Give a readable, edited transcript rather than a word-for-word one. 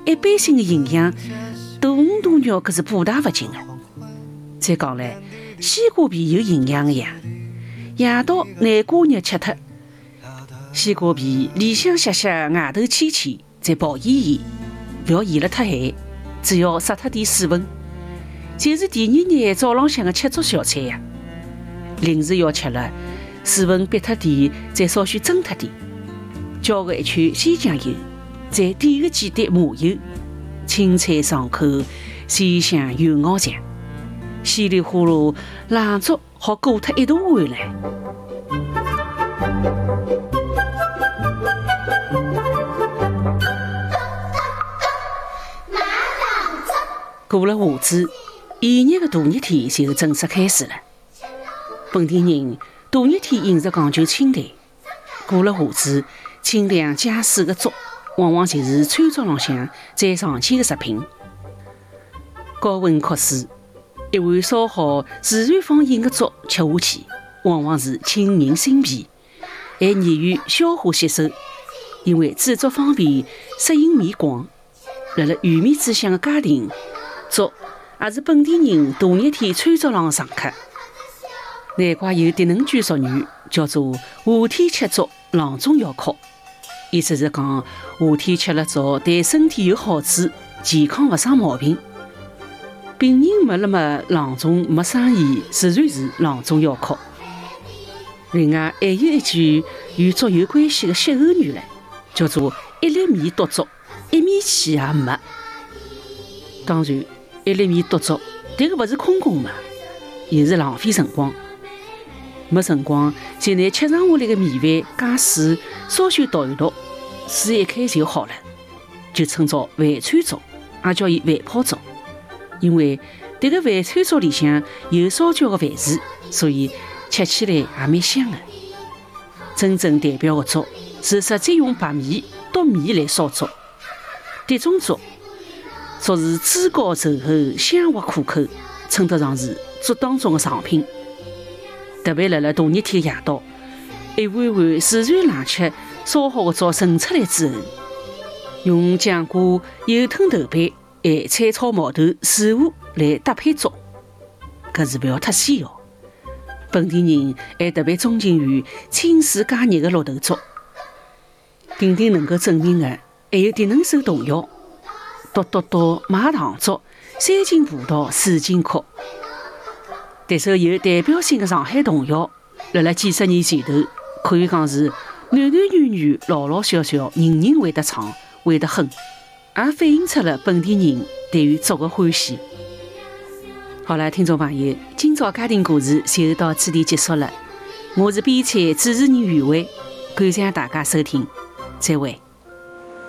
一般性的营养，大鱼大肉搿是补大勿尽的。再讲来，西瓜皮有营养的呀，夜到拿瓜肉吃脱，西瓜皮里向削削，外头扦扦，再爆腌，勿要腌了太咸，只要杀脱点水分，就是第二日早浪向的吃足小菜呀。临时要吃了，水分逼脱点，再稍许蒸脱点，浇个一圈鲜酱油，再点个几滴麻油，青菜上口，鲜香油熬酱，稀里呼噜冷粥好过脱一大碗来。过了夏至，炎热的大热天就正式开始了。本地人大热天饮食讲究清淡，过了夏至，清凉解暑的粥，往往就是餐桌浪向最常见的食品。高温酷暑，一碗烧好自然放饮的粥吃下去，往往是沁人心脾，还易于消化吸收。因为煮粥方便，适应面广，辣辣鱼米之乡的家庭，粥也是本地人大热天餐桌上的常客。难怪有迭能句俗语，叫做“夏天吃粥，郎中要哭”，意思是讲夏天吃了粥对身体有好处，健康勿生毛病。病人没了么，郎中没生意，自然是郎中要哭。另外还有一句与粥有关系的歇后语唻，叫做“一粒米夺粥，一米气也没”。当然，一粒米夺粥，迭个勿是空空嘛，又是浪费辰光。没辰光，就拿吃剩下来的米饭加水，稍许读一读，水一开就好了，就称作饭川粥，也叫伊饭泡粥。因为迭个饭川粥里向有烧焦的饭水，所以吃起来也蛮香的。真正代表的粥是直接用白米剁米来烧粥。迭种粥是脂高稠厚，香滑可口，称得上是粥当中的上品。特别辣辣大热天夜到，一碗碗自然冷吃烧好的粥盛出来之后，用酱瓜、油吞豆瓣、咸菜炒毛豆、水河来搭配粥，搿是勿要太鲜哦。本地人还特别钟情于清水加热的绿豆粥。定定能够证明的还有迭能首童谣：笃笃笃买糖粥，3斤葡萄4斤壳。迭首有代表性的上海童谣，辣辣几十年前头，可以讲是男男女女、老老小小，人人会得唱，会得哼，也反映出了本地人对于粥的欢喜。好了，听众朋友，今朝家庭故事就到此地结束了。我是编辑主持人袁慧，感谢大家收听，再会。